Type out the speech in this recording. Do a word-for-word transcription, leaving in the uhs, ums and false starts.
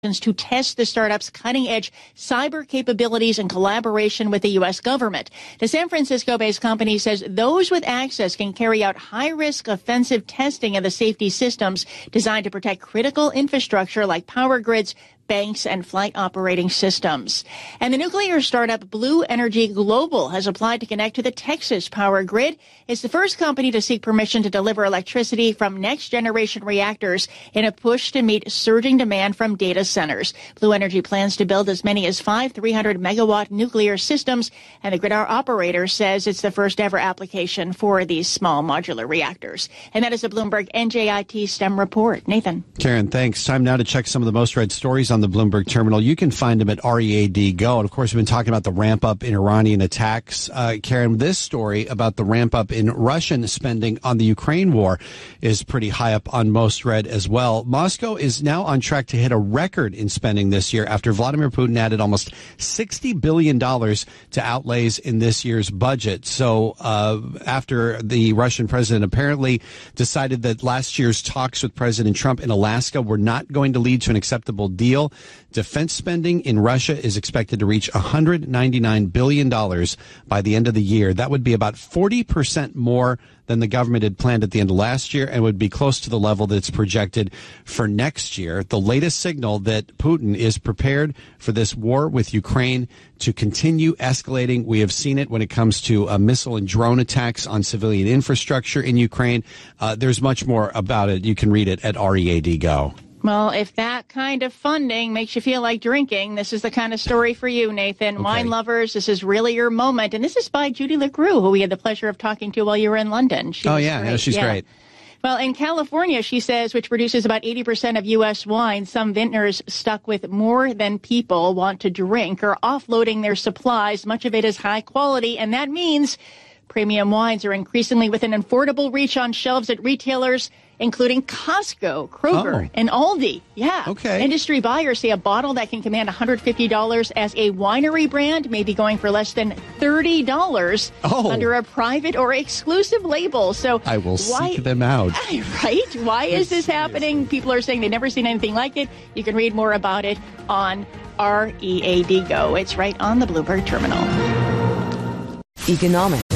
to test the startup's cutting-edge cyber capabilities in collaboration with the U S government. The San Francisco-based company says those with access can carry out high-risk offensive testing of the safety systems designed to protect critical infrastructure like power grids, banks, and flight operating systems. And the nuclear startup Blue Energy Global has applied to connect to the Texas power grid. It's the first company to seek permission to deliver electricity from next-generation reactors in a push to meet surging demand from data centers. Blue Energy plans to build as many as five three hundred megawatt nuclear systems, and the grid operator says it's the first ever application for these small modular reactors. And that is a Bloomberg N J I T STEM report. Nathan. Karen, thanks. Time now to check some of the most read stories on the Bloomberg terminal. You can find them at R E A D Go. And of course, we've been talking about the ramp up in Iranian attacks. Uh, Karen, this story about the ramp up in Russian spending on the Ukraine war is pretty high up on most read as well. Moscow is now on track to hit a record in spending this year after Vladimir Putin added almost sixty billion dollars to outlays in this year's budget. So uh, after the Russian president apparently decided that last year's talks with President Trump in Alaska were not going to lead to an acceptable deal, defense spending in Russia is expected to reach one hundred ninety-nine billion dollars by the end of the year. That would be about forty percent more than the government had planned at the end of last year and would be close to the level that's projected for next year. The latest signal that Putin is prepared for this war with Ukraine to continue escalating. We have seen it when it comes to uh, missile and drone attacks on civilian infrastructure in Ukraine. Uh, there's much more about it. You can read it at R E A D Go. Well, if that kind of funding makes you feel like drinking, this is the kind of story for you, Nathan. Okay. Wine lovers, this is really your moment. And this is by Judy LaCrue, who we had the pleasure of talking to while you were in London. She oh, yeah, no, she's yeah. great. Well, in California, she says, which produces about eighty percent of U S wine, some vintners stuck with more than people want to drink are offloading their supplies. Much of it is high quality, and that means premium wines are increasingly within affordable reach on shelves at retailers, including Costco, Kroger, oh. and Aldi. Yeah. Okay. Industry buyers say a bottle that can command one hundred fifty dollars as a winery brand may be going for less than thirty dollars oh. under a private or exclusive label. So I will why, seek them out. Right? Why is this happening? People are saying they've never seen anything like it. You can read more about it on R E A D Go. It's right on the Bloomberg terminal. Economic.